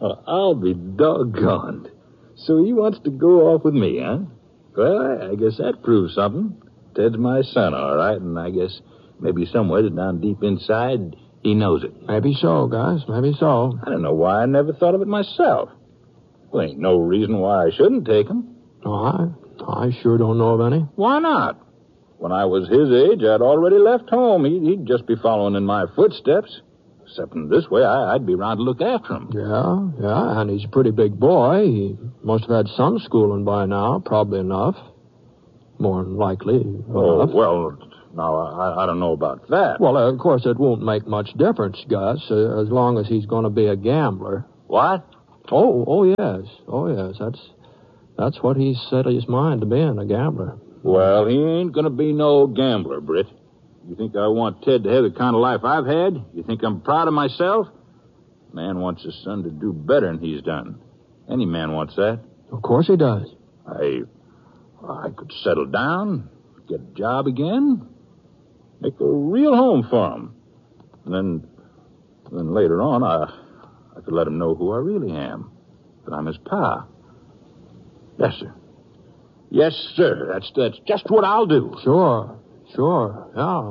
I'll be doggone. So he wants to go off with me, huh? Well, I guess that proves something. Ted's my son, all right, and I guess maybe somewhere down deep inside, he knows it. Maybe so, Gus, maybe so. I don't know why I never thought of it myself. Well, ain't no reason why I shouldn't take him. Oh, I sure don't know of any. Why not? When I was his age, I'd already left home. He'd just be following in my footsteps. Except in this way, I'd be around to look after him. Yeah, and he's a pretty big boy. He must have had some schooling by now, probably enough. More than likely enough. Well, now, I don't know about that. Well, of course, it won't make much difference, Gus, as long as he's going to be a gambler. What? Oh, yes. That's what he's set his mind to being, a gambler. Well, he ain't going to be no gambler, Britt. You think I want Ted to have the kind of life I've had? You think I'm proud of myself? Man wants his son to do better than he's done. Any man wants that. Of course he does. I could settle down, get a job again, make a real home for him. And then later on, I could let him know who I really am. That I'm his pa. Yes, sir. Yes, sir. That's just what I'll do. Sure, yeah.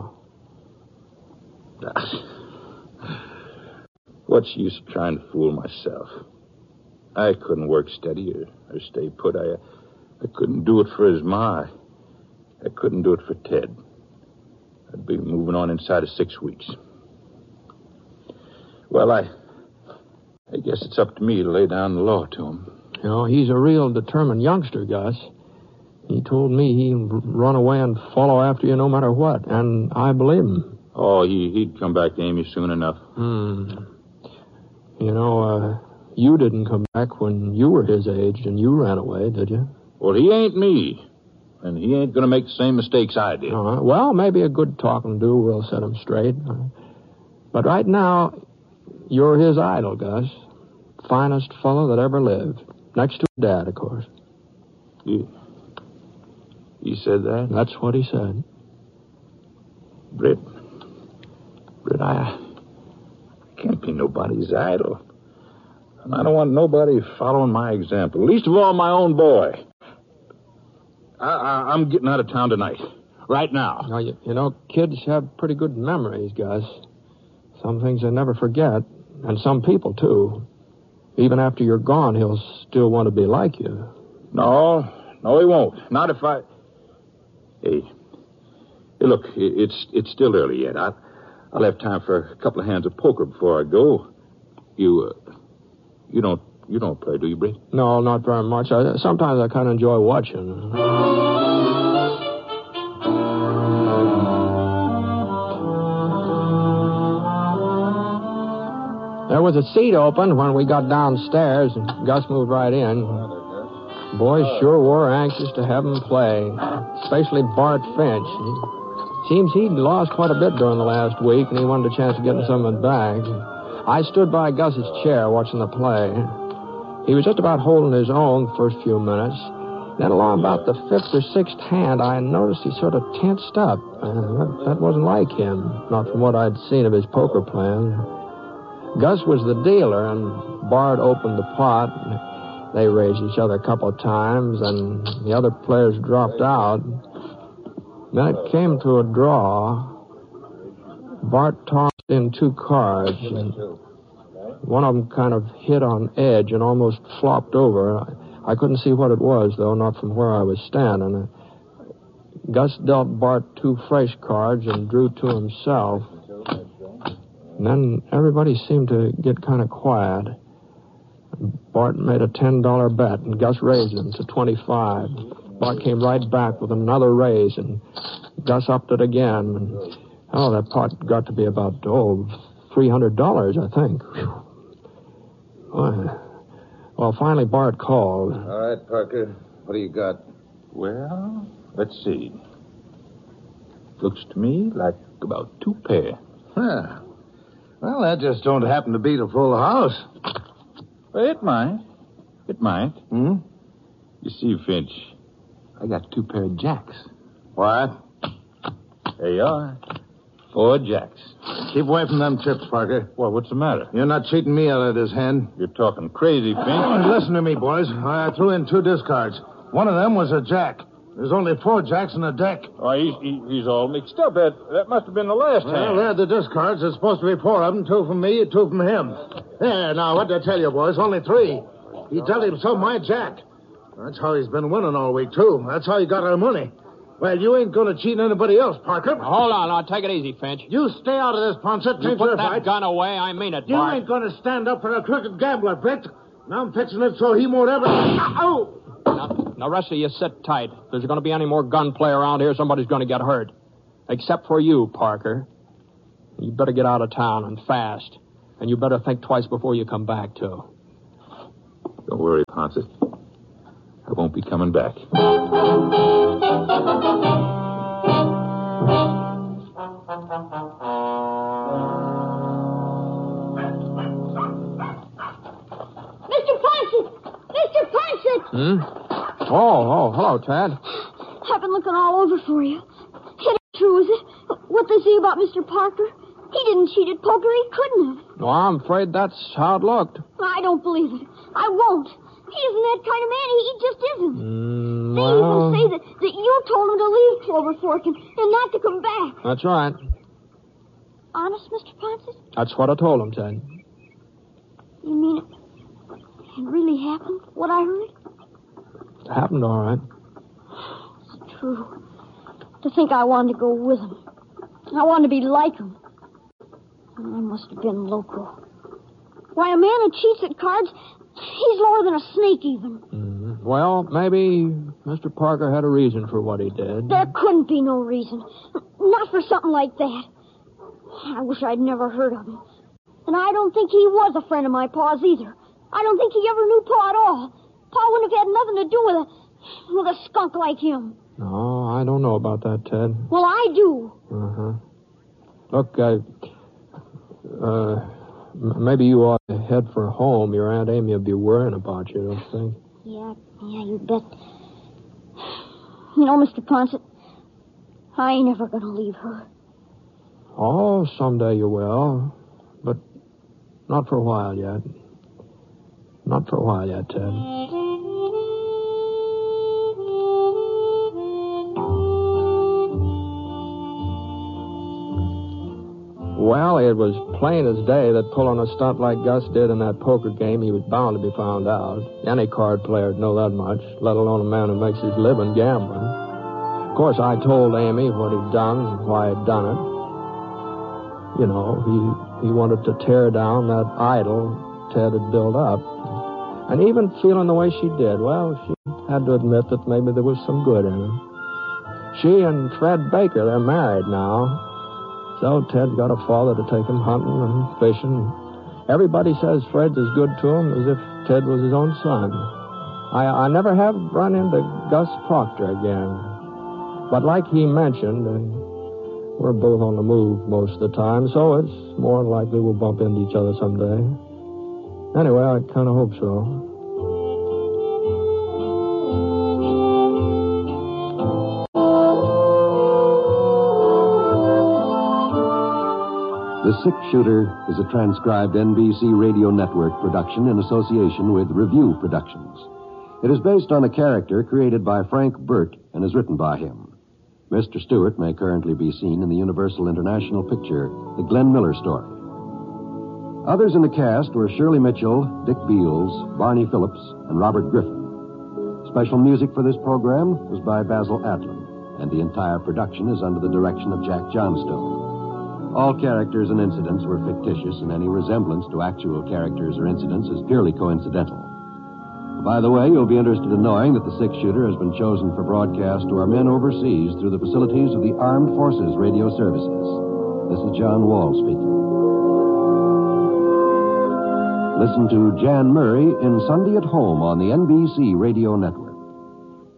What's the use of trying to fool myself? I couldn't work steady or stay put. I couldn't do it for his ma. I couldn't do it for Ted. I'd be moving on inside of 6 weeks. Well, I guess it's up to me to lay down the law to him. You know, he's a real determined youngster, Gus. He told me he'd run away and follow after you no matter what, and I believe him. Oh, he'd come back to Amy soon enough. You know, you didn't come back when you were his age and you ran away, did you? Well, he ain't me, and he ain't going to make the same mistakes I did. Well, maybe a good talking to will set him straight. But right now, you're his idol, Gus. Finest fellow that ever lived. Next to Dad, of course. He said that? That's what he said. Britt, I can't be nobody's idol. And I don't want nobody following my example. Least of all, my own boy. I'm getting out of town tonight. Right now. Now, you know, kids have pretty good memories, Gus. Some things they never forget. And some people, too. Even after you're gone, he'll still want to be like you. No, he won't. Not if I... Hey, look, it's still early yet. I'll have time for a couple of hands of poker before I go. You don't play, do you, Britt? No, not very much. Sometimes I kind of enjoy watching. There was a seat open when we got downstairs, and Gus moved right in. Boys sure were anxious to have him play, especially Bart Finch. Seems he'd lost quite a bit during the last week, and he wanted a chance of getting some of it back. I stood by Gus's chair watching the play. He was just about holding his own the first few minutes. Then along about the fifth or sixth hand, I noticed he sort of tensed up. That wasn't like him, not from what I'd seen of his poker playing. Gus was the dealer, and Bart opened the pot. They raised each other a couple of times, and the other players dropped out. Then it came to a draw. Bart tossed in 2 cards, and one of them kind of hit on edge and almost flopped over. I couldn't see what it was, though, not from where I was standing. Gus dealt Bart 2 fresh cards and drew 2 himself. And then everybody seemed to get kind of quiet. Bart made a $10 bet, and Gus raised him to $25. Bart came right back with another raise, and Gus upped it again. And, that pot got to be about, $300, I think. Well, finally Bart called. All right, Parker. What do you got? Well, let's see. Looks to me like about 2 pair. Huh. Well, that just don't happen to be the full house. Well, it might. Hmm? You see, Finch, I got 2 pair of jacks. What? There you are. 4 jacks. Keep away from them chips, Parker. Well, what's the matter? You're not cheating me out of this hand. You're talking crazy, Finch. Listen to me, boys. I threw in 2 discards. One of them was a jack. There's only 4 jacks in the deck. Oh, he's all mixed up. That must have been the last hand. Well, they're the discards. There's supposed to be 4 of them. 2 from me, 2 from him. There, now, what did I tell you, boys? Only 3. He dealt himself my jack. That's how he's been winning all week, too. That's how he got our money. Well, you ain't going to cheat anybody else, Parker. Hold on. Now, take it easy, Finch. You stay out of this, Ponset. You put that gun away. I mean it, You Bart. ain't going to stand up for a crooked gambler, Britt. Now I'm fixing it so he won't ever... Oh! Now, rest of you sit tight. If there's going to be any more gunplay around here, somebody's going to get hurt. Except for you, Parker. You better get out of town and fast. And you better think twice before you come back, too. Don't worry, Ponset. I won't be coming back. Mr. Ponset! Oh, hello, Ted. I've been looking all over for you. It ain't true, is it? What they say about Mr. Parker? He didn't cheat at poker. He couldn't have. No, I'm afraid that's how it looked. I don't believe it. I won't. He isn't that kind of man. He just isn't. They Well, even say that you told him to leave Clover Fork and not to come back. that's right. Honest, Mr. Ponset? That's what I told him, Ted. You mean it really happened, what I heard? It happened all right. It's true. To think I wanted to go with him. I wanted to be like him. I must have been loco. Why, a man who cheats at cards, he's lower than a snake even. Well, maybe Mr. Parker had a reason for what he did. There couldn't be no reason. Not for something like that. I wish I'd never heard of him. And I don't think he was a friend of my pa's either. I don't think he ever knew Pa at all. Pa wouldn't have had nothing to do with a skunk like him. No, I don't know about that, Ted. Well, I do. Look, maybe you ought to head for home. Your Aunt Amy will be worrying about you, don't you think? Yeah, you bet. You know, Mr. Ponset, I ain't ever gonna leave her. Oh, someday you will. But not for a while yet. Not for a while yet, Ted. Well, it was plain as day that pulling a stunt like Gus did in that poker game, he was bound to be found out. Any card player would know that much, let alone a man who makes his living gambling. Of course, I told Amy what he'd done and why he'd done it. You know, he wanted to tear down that idol Ted had built up. And even feeling the way she did, well, she had to admit that maybe there was some good in him. She and Fred Baker, they're married now. So Ted's got a father to take him hunting and fishing. Everybody says Fred's as good to him as if Ted was his own son. I never have run into Gus Proctor again. But like he mentioned, we're both on the move most of the time, so it's more than likely we'll bump into each other someday. Anyway, I kind of hope so. The Six Shooter is a transcribed NBC Radio Network production in association with Review Productions. It is based on a character created by Frank Burt and is written by him. Mr. Stewart may currently be seen in the Universal International picture, The Glenn Miller Story. Others in the cast were Shirley Mitchell, Dick Beals, Barney Phillips, and Robert Griffin. Special music for this program was by Basil Adlam, and the entire production is under the direction of Jack Johnstone. All characters and incidents were fictitious, and any resemblance to actual characters or incidents is purely coincidental. By the way, you'll be interested in knowing that the Six Shooter has been chosen for broadcast to our men overseas through the facilities of the Armed Forces Radio Services. This is John Wall speaking. Listen to Jan Murray in Sunday at Home on the NBC Radio Network.